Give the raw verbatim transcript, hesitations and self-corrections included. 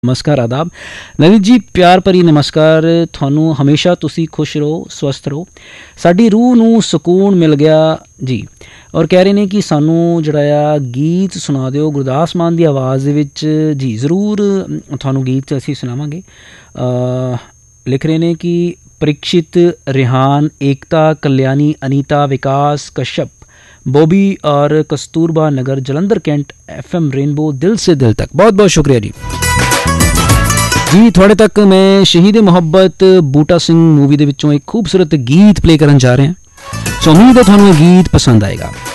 नमस्कार आदाब ललित जी प्यार भरी नमस्कार थानू हमेशा तुसी खुश रहो स्वस्थ रहो साडी रूह नू सुकून मिल गया जी और कह रहे ने कि सानू जड़ा गीत सुना दिओ गुरदास मान की आवाज़ विच जी ज़रूर थानू गीत असी सुनावांगे। लिख रहे ने कि परीक्षित रिहान एकता कल्याणी अनीता विकास कश्यप बॉबी और कस्तूरबा नगर Jalandhar cantt F M rainbow दिल से दिल तक बहुत बहुत शुक्रिया जी जी थोड़े तक मैं शहीद मुहब्बत बूटा सिंह मूवी दे विचों एक खूबसूरत गीत प्ले करन जा रहे हैं। सो उम्मीद है थानू गीत पसंद आएगा।